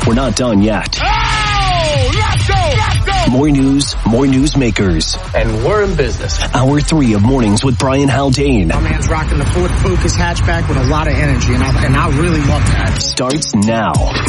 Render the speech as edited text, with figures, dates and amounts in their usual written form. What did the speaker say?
We're not done yet. Oh, let's go! Let's go! More news, more newsmakers. And we're in business. Hour 3 of Mornings with Brian Haldane. My man's rocking the Ford Focus hatchback with a lot of energy, and I really love that. Starts now.